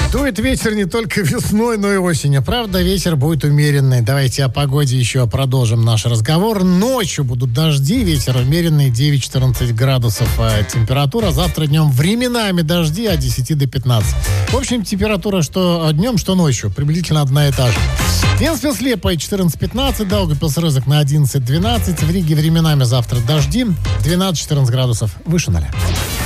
Дует ветер не только весной, но и осенью. Правда, ветер будет умеренный. Давайте о погоде еще продолжим наш разговор. Ночью будут дожди, ветер умеренный, 9-14 градусов температура. Завтра днем временами дожди от 10 до 15. В общем, температура что днем, что ночью. Приблизительно одна и та же. Венспилс-Лепой 14-15, Даугавпилс-Рызык на 11-12. В Риге временами завтра дожди, 12-14 градусов выше 0.